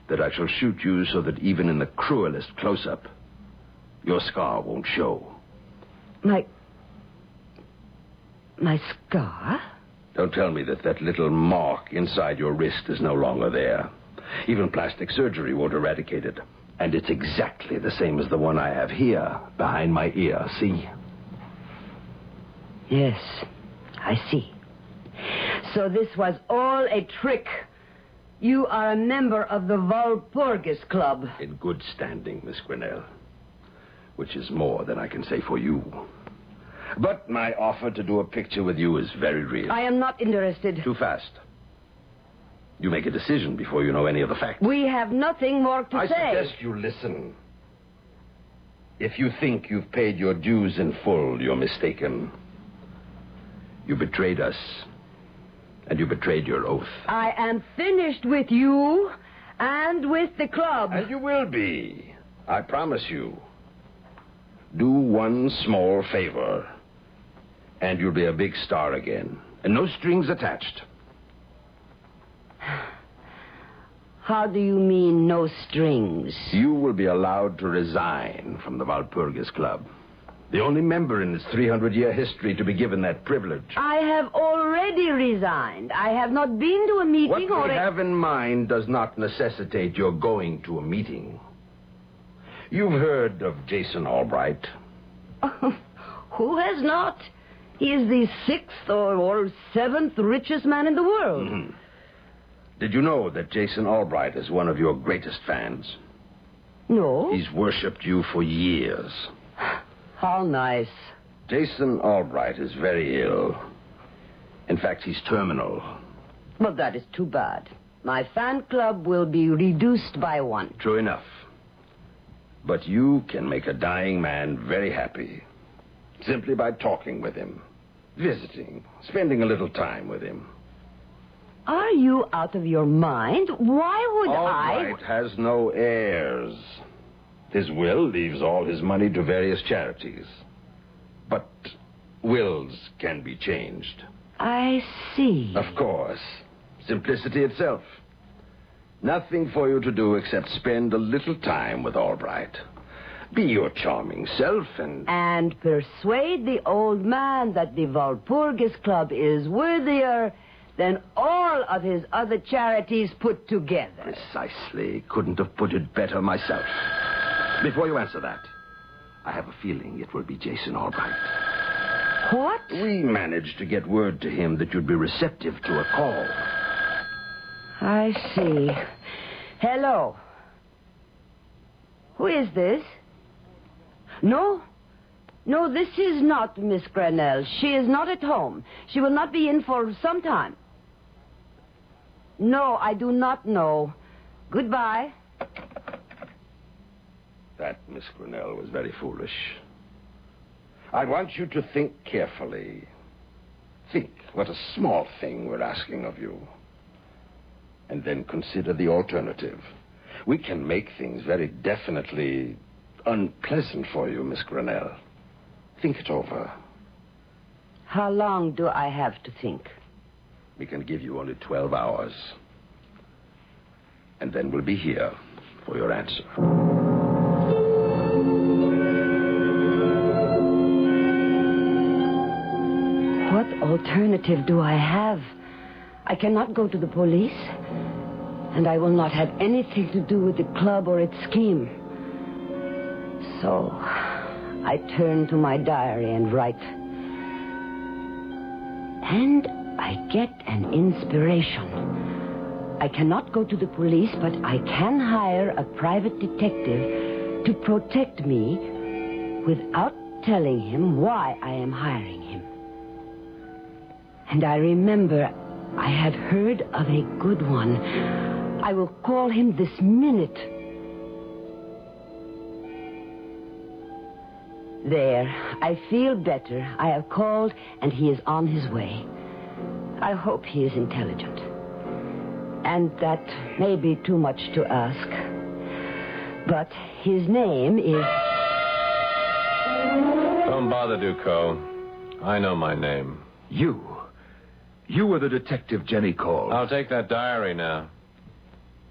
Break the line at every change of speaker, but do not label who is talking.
that I shall shoot you so that even in the cruelest close-up, your scar won't show.
My scar?
Don't tell me that little mark inside your wrist is no longer there. Even plastic surgery won't eradicate it. And it's exactly the same as the one I have here, behind my ear, see?
Yes, I see. So this was all a trick. You are a member of the Walpurgis Club.
In good standing, Miss Grinnell. Which is more than I can say for you. But my offer to do a picture with you is very real.
I am not interested.
Too fast. You make a decision before you know any of the facts.
We have nothing more to say.
I suggest you listen. If you think you've paid your dues in full, you're mistaken. You betrayed us. And you betrayed your oath.
I am finished with you and with the club.
And you will be. I promise you. Do one small favor, and you'll be a big star again. And no strings attached.
How do you mean, no strings?
You will be allowed to resign from the Walpurgis Club. The only member in its 300-year history to be given that privilege.
I have already resigned. I have not been to a meeting
What we have in mind does not necessitate your going to a meeting. You've heard of Jason Albright.
Who has not? He is the 6th or 7th richest man in the world.
Mm-hmm. Did you know that Jason Albright is one of your greatest fans?
No.
He's worshipped you for years.
How nice.
Jason Albright is very ill. In fact, he's terminal.
Well, that is too bad. My fan club will be reduced by 1.
True enough. But you can make a dying man very happy. Simply by talking with him. Visiting. Spending a little time with him.
Are you out of your mind? Why would
Albright has no heirs. His will leaves all his money to various charities. But wills can be changed.
I see.
Of course. Simplicity itself. Nothing for you to do except spend a little time with Albright. Be your charming self
and persuade the old man that the Walpurgis Club is worthier than all of his other charities put together.
Precisely. Couldn't have put it better myself. Before you answer that, I have a feeling it will be Jason Albright.
What?
We managed to get word to him that you'd be receptive to a call.
I see. Hello. Who is this? No, this is not Miss Grinnell. She is not at home. She will not be in for some time. No, I do not know. Goodbye.
That, Miss Grinnell, was very foolish. I want you to think carefully. Think what a small thing we're asking of you. And then consider the alternative. We can make things very definitely unpleasant for you, Miss Grinnell. Think it over.
How long do I have to think?
We can give you only 12 hours. And then we'll be here for your answer.
What alternative do I have? I cannot go to the police, and I will not have anything to do with the club or its scheme. So, I turn to my diary and write. And I get an inspiration. I cannot go to the police, but I can hire a private detective to protect me without telling him why I am hiring him. And I remember I had heard of a good one. I will call him this minute. There, I feel better. I have called, and he is on his way. I hope he is intelligent. And that may be too much to ask. But his name is...
Don't bother, Ducot. I know my name.
You were the detective Jenny called.
I'll take that diary now.